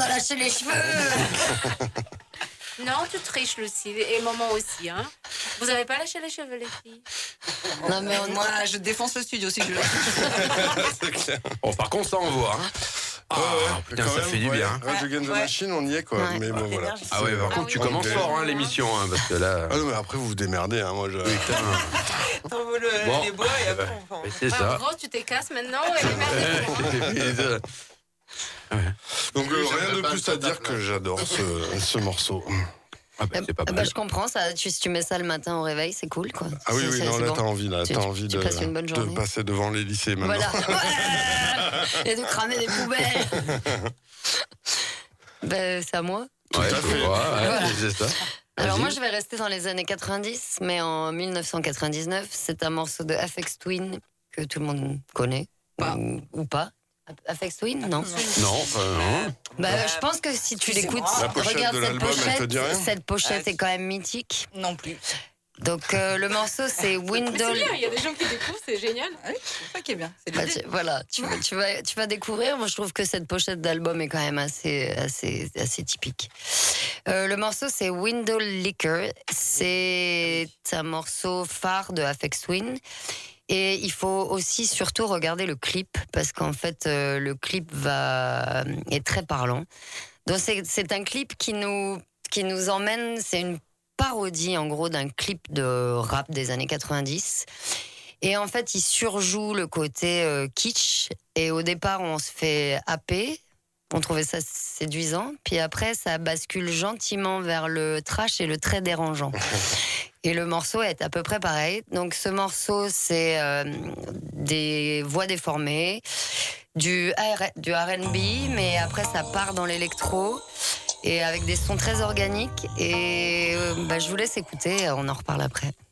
a lâché les cheveux. Non, tu triches, Lucie. Et maman aussi, hein. Vous avez pas lâché les cheveux, les filles? Non, mais Moi, je défonce le studio si je lâche. C'est clair. Bon, par contre, ça envoie. Hein. Putain, Quand ça même, fait du bien. Rage Against the Machine, on y est, quoi. Ouais. Mais bon, voilà. Ah ouais, par contre, tu commences fort, hein, l'émission, hein, parce que là... Ah non, mais après, vous vous démerdez, hein. Moi, je... T'envoies Bon. les bois et après on Mais c'est En ça. gros, tu te casses maintenant et les mecs, Donc, Oui, rien j'aimerais de pas plus le à dire top, que là. j'adore ce morceau. Ah bah, c'est pas mal. je comprends, ça. Si tu mets ça le matin au réveil, c'est cool, quoi. Ah oui, C'est non, là, bon. t'as envie, là. Tu- T'as envie tu passes une bonne de journée. passer devant les lycées, maintenant. Voilà. Et de cramer des poubelles. C'est à moi. Ouais, à fait. ouais, c'est ça. Alors Vas-y. moi, je vais rester dans les années 90, mais en 1999, c'est un morceau de Aphex Twin que tout le monde connaît, ou pas. Aphex Twin, non. Non, non. Je pense que si tu l'écoutes, La pochette regarde de cette l'album, elle te dit rien cette pochette est quand même mythique. non plus. Donc le morceau, c'est Mais Window. c'est bien, il y a des gens qui découvrent, c'est génial. Ouais, c'est ça qui est bien. C'est Bah, l'idée. voilà, tu vas découvrir. Moi, je trouve que cette pochette d'album est quand même assez typique. Le morceau, c'est Window Liquor. C'est un morceau phare de Aphex Twin. Et il faut aussi surtout regarder le clip, parce qu'en fait, le clip est très parlant. Donc, c'est un clip qui nous emmène, c'est une parodie, en gros, d'un clip de rap des années 90. Et en fait, il surjoue le côté kitsch. Et au départ, on se fait happer. On trouvait ça séduisant. Puis après, ça bascule gentiment vers le trash et le très dérangeant. Et le morceau est à peu près pareil. Donc ce morceau, c'est des voix déformées, du R&B, mais après ça part dans l'électro et avec des sons très organiques. Et je vous laisse écouter, on en reparle après.